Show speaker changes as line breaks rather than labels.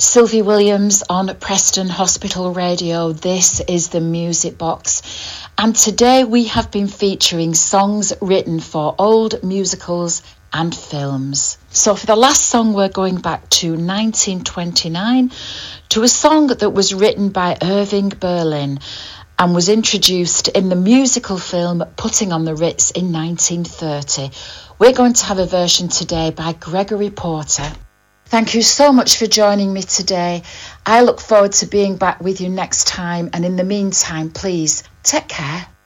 Sylvie Williams on Preston Hospital Radio. This is the Music Box. And today we have been featuring songs written for old musicals and films. So for the last song, we're going back to 1929 to a song that was written by Irving Berlin and was introduced in the musical film Putting on the Ritz in 1930. We're going to have a version today by Gregory Porter. Thank you so much for joining me today. I look forward to being back with you next time, and in the meantime, please take care.